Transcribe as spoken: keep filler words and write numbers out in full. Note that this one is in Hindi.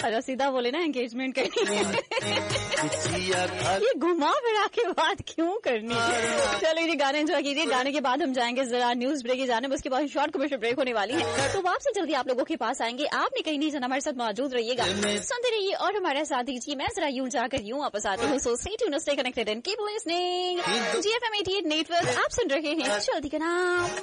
अरे सीधा बोले ना एंगेजमेंट करनी ये घुमा फिरा के बात क्यों करनी। चलो ये गाने एंजॉय कीजिए, गाने के बाद हम जाएंगे जरा न्यूज ब्रेक की जाने, उसके बाद शॉर्ट कमर्शियल ब्रेक होने वाली है, तो वापसी जल्दी आप लोगों के पास आएंगे। आपने कहीं नहीं जाना, हमारे साथ मौजूद रहिएगा, सुनते रहिए और हमारे साथ दीजिए। मैं जरा यूं जाकर यूं वापस आती हूँ। So stay tuned, stay connected and keep listening ji F M eighty eight network. आप सुन रहे हैं चलती का नाम।